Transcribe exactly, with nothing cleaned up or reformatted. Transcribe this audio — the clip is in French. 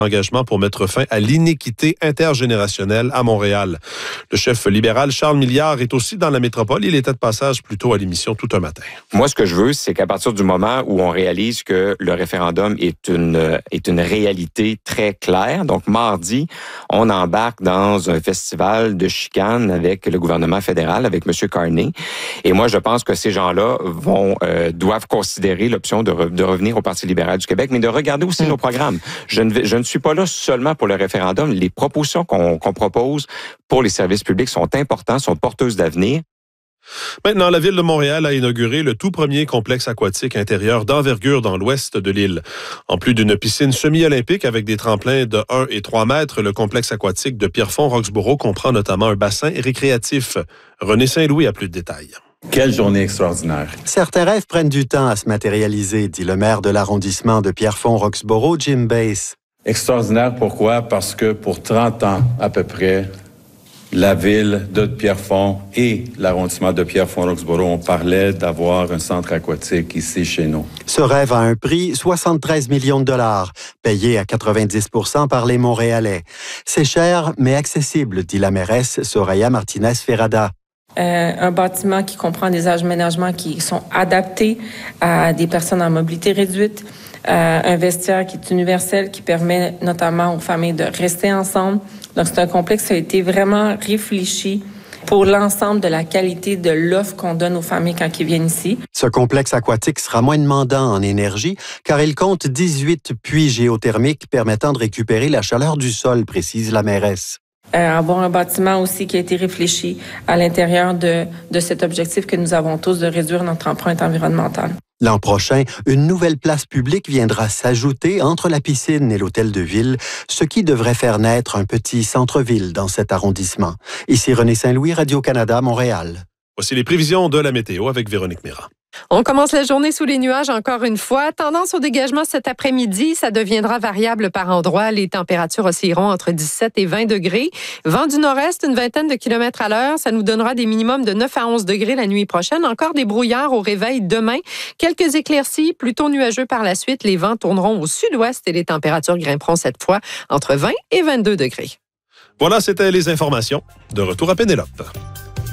engagement pour mettre fin à l'inéquité intergénérationnelle à Montréal. Le chef libéral Charles Milliard est aussi dans la métropole. Il était de passage plus tôt à l'émission tout un matin. Moi, ce que je veux, c'est qu'à partir du moment où on réalise que le référendum est une, est une réalité très claire, donc mardi, on embarque dans un festival de chicane avec le gouvernement fédéral, avec M. Carney. Et moi, je pense que ces gens-là vont euh, doivent considérer l'option de, re, de revenir au Parti libéral du Québec, mais de regarder aussi mmh. nos programmes. Je ne, je ne suis pas là seulement pour le référendum. Les propositions qu'on, qu'on propose pour les services publics sont importantes, sont porteuses d'avenir. Maintenant, la Ville de Montréal a inauguré le tout premier complexe aquatique intérieur d'envergure dans l'ouest de l'île. En plus d'une piscine semi-olympique avec des tremplins de un et trois mètres, le complexe aquatique de Pierrefonds-Roxboro comprend notamment un bassin récréatif. René Saint-Louis a plus de détails. Quelle journée extraordinaire. Certains rêves prennent du temps à se matérialiser, dit le maire de l'arrondissement de Pierrefonds-Roxboro, Jim Bass. Extraordinaire, pourquoi? Parce que pour trente ans à peu près, la ville de Pierrefonds et l'arrondissement de Pierrefonds-Roxboro, on parlait d'avoir un centre aquatique ici chez nous. Ce rêve a un prix, soixante-treize millions de dollars, payé à quatre-vingt-dix pour cent par les Montréalais. C'est cher, mais accessible, dit la mairesse Soraya Martinez-Ferrada. Euh, un bâtiment qui comprend des aménagements qui sont adaptés à des personnes en mobilité réduite, euh, un vestiaire qui est universel, qui permet notamment aux familles de rester ensemble. Donc, c'est un complexe qui a été vraiment réfléchi pour l'ensemble de la qualité de l'offre qu'on donne aux familles quand ils viennent ici. Ce complexe aquatique sera moins demandant en énergie car il compte dix-huit puits géothermiques permettant de récupérer la chaleur du sol, précise la mairesse. Euh, avoir un bâtiment aussi qui a été réfléchi à l'intérieur de, de cet objectif que nous avons tous de réduire notre empreinte environnementale. L'an prochain, une nouvelle place publique viendra s'ajouter entre la piscine et l'hôtel de ville, ce qui devrait faire naître un petit centre-ville dans cet arrondissement. Ici René Saint-Louis, Radio-Canada, Montréal. Voici les prévisions de la météo avec Véronique Méran. On commence la journée sous les nuages encore une fois. Tendance au dégagement cet après-midi. Ça deviendra variable par endroits. Les températures oscilleront entre dix-sept et vingt degrés. Vent du nord-est, une vingtaine de kilomètres à l'heure. Ça nous donnera des minimums de neuf à onze degrés la nuit prochaine. Encore des brouillards au réveil demain. Quelques éclaircies, plutôt nuageux par la suite. Les vents tourneront au sud-ouest et les températures grimperont cette fois entre vingt et vingt-deux degrés. Voilà, c'était les informations. De retour à Pénélope.